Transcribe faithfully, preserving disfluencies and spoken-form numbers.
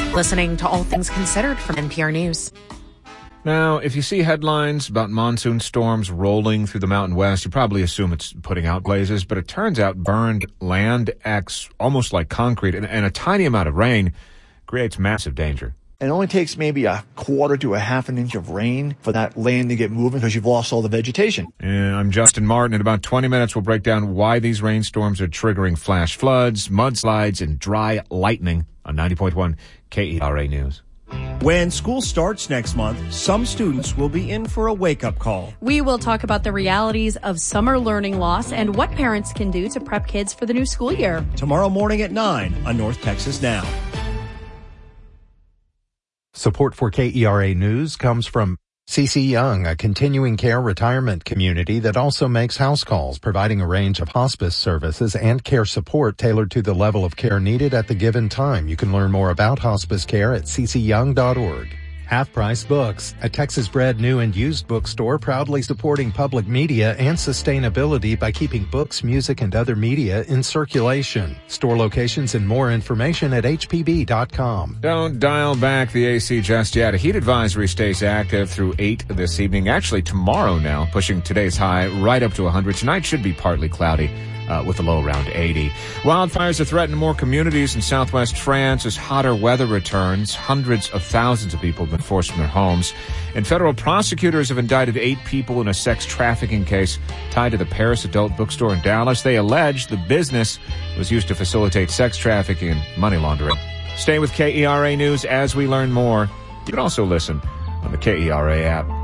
Listening to All Things Considered from N P R News. Now, if you see headlines about monsoon storms rolling through the Mountain West, you probably assume it's putting out blazes, but it turns out burned land acts almost like concrete, and, and a tiny amount of rain creates massive danger. It only takes maybe a quarter to a half an inch of rain for that land to get moving because you've lost all the vegetation. And I'm Justin Martin. In about twenty minutes, we'll break down why these rainstorms are triggering flash floods, mudslides, and dry lightning on ninety point one K E R A News. When school starts next month, some students will be in for a wake-up call. We will talk about the realities of summer learning loss and what parents can do to prep kids for the new school year. Tomorrow morning at nine on North Texas Now. Support for K E R A News comes from C C Young, a continuing care retirement community that also makes house calls, providing a range of hospice services and care support tailored to the level of care needed at the given time. You can learn more about hospice care at c c young dot org. Half Price Books, a Texas-bred new and used bookstore proudly supporting public media and sustainability by keeping books, music, and other media in circulation. Store locations and more information at h p b dot com. Don't dial back the A C just yet. A heat advisory stays active through eight this evening. Actually, tomorrow now, pushing today's high right up to one hundred. Tonight should be partly cloudy. Uh, with a low around eighty. Wildfires are threatening more communities in southwest France as hotter weather returns. Hundreds of thousands of people have been forced from their homes. And federal prosecutors have indicted eight people in a sex trafficking case tied to the Paris adult bookstore in Dallas. They allege the business was used to facilitate sex trafficking and money laundering. Stay with K E R A News as we learn more. You can also listen on the K E R A app.